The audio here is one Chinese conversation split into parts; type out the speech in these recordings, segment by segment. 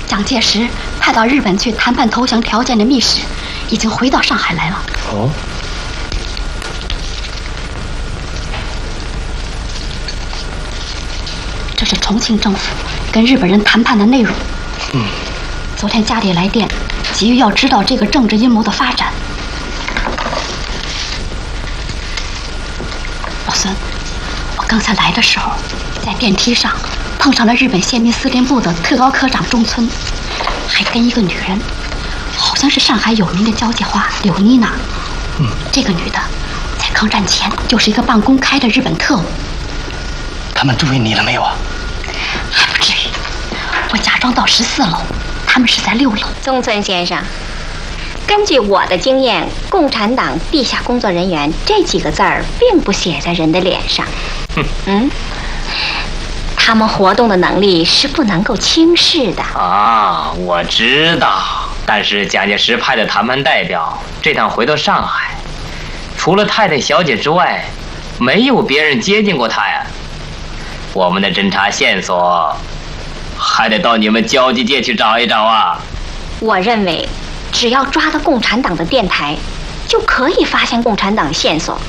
蒋介石派到日本去谈判投降条件的密使已经回到上海来了。 哦， 这是重庆政府跟日本人谈判的内容。昨天家里来电，急于要知道这个政治阴谋的发展。老孙，我刚才来的时候，在电梯上碰上了日本宪兵司令部的特高科长中村，还跟一个女人，好像是上海有名的交际花柳妮娜。这个女的在抗战前就是一个办公开的日本特务。 他们注意你了没有啊？ 还不至于，我假装到14楼，他们是在6楼。 中村先生，根据我的经验，共产党地下工作人员这几个字儿并不写在人的脸上。他们活动的能力是不能够轻视的。 啊，我知道。但是蒋介石派的谈判代表这趟回到上海，除了太太小姐之外，没有别人接近过他呀。我们的侦查线索还得到你们交际界去找一找啊。 我认为，只要抓到共产党的电台，就可以发现共产党的线索。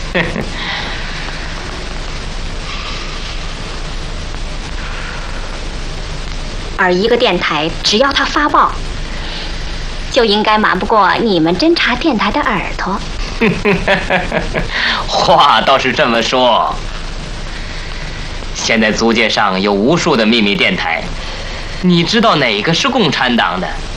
而一个电台，只要它发报，就应该瞒不过你们侦察电台的耳朵。 话倒是这么说。现在租界上有无数的秘密电台，你知道哪个是共产党的，